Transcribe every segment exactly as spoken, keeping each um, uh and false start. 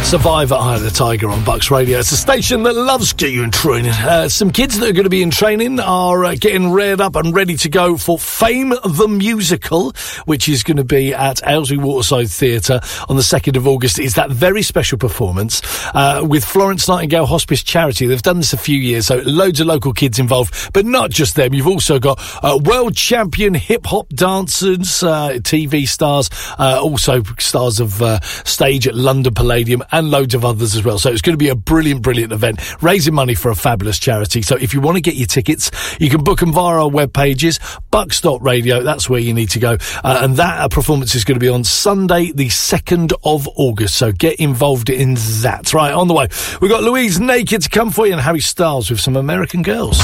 Survive at Eye of the Tiger on Bucks Radio. It's a station that loves get you in training. Uh, some kids that are going to be in training are uh, getting reared up and ready to go for Fame the Musical, which is going to be at Aylesbury Waterside Theatre on the second of August. It's that very special performance uh, with Florence Nightingale Hospice Charity. They've done this a few years, so loads of local kids involved, but not just them. You've also got uh, world champion hip-hop dancers, uh, T V stars, uh, also stars of uh, stage at London Palladium, and loads of others as well. So it's going to be a brilliant, brilliant event, raising money for a fabulous charity. So if you want to get your tickets, you can book them via our web pages, bucks dot radio. That's where you need to go. Uh, and that uh, performance is going to be on Sunday, the second of August. So get involved in that. Right, on the way, we've got Louise Naked to come for you and Harry Styles with some American Girls.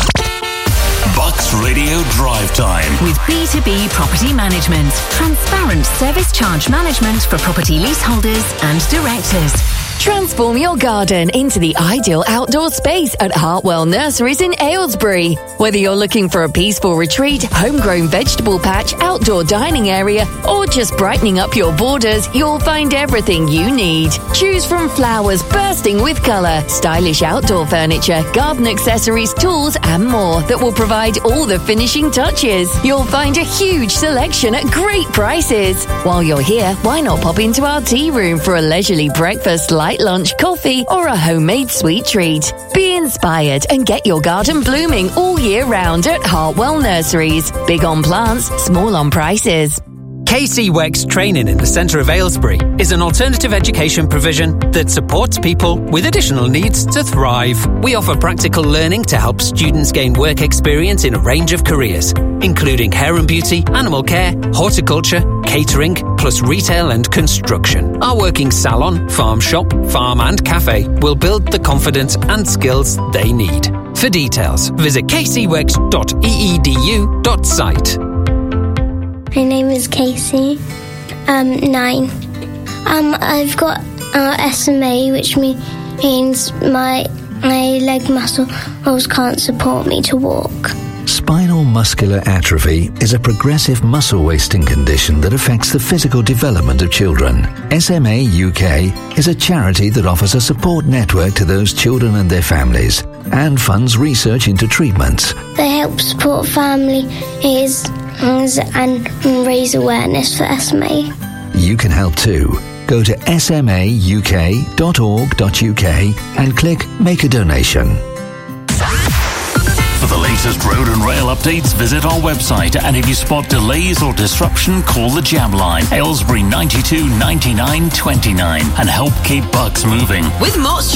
Bucks Radio Drive Time. With B two B Property Management. Transparent service charge management for property leaseholders and directors. Transform your garden into the ideal outdoor space at Hartwell Nurseries in Aylesbury. Whether you're looking for a peaceful retreat, homegrown vegetable patch, outdoor dining area, or just brightening up your borders, you'll find everything you need. Choose from flowers bursting with colour, stylish outdoor furniture, garden accessories, tools, and more that will provide all the finishing touches. You'll find a huge selection at great prices. While you're here, why not pop into our tea room for a leisurely breakfast, light lunch, coffee, or a homemade sweet treat. Be inspired and get your garden blooming all year round at Hartwell Nurseries. Big on plants, small on prices. K C W E X Training in the centre of Aylesbury is an alternative education provision that supports people with additional needs to thrive. We offer practical learning to help students gain work experience in a range of careers, including hair and beauty, animal care, horticulture, catering, plus retail and construction. Our working salon, farm shop, farm and cafe will build the confidence and skills they need. For details, visit k c w e x dot e e d u dot site. My name is Casey, um, nine. Um, I've got uh, S M A, which means my my leg muscles can't support me to walk. Spinal muscular atrophy is a progressive muscle wasting condition that affects the physical development of children. S M A U K is a charity that offers a support network to those children and their families and funds research into treatments. They help support families and raise awareness for S M A. You can help too. Go to s m a u k dot org dot u k and click Make a Donation. For the latest road and rail updates, visit our website, and if you spot delays or disruption, call the Jam Line, Aylesbury ninety-two ninety-nine twenty-nine, and help keep Bucks moving. With Mott's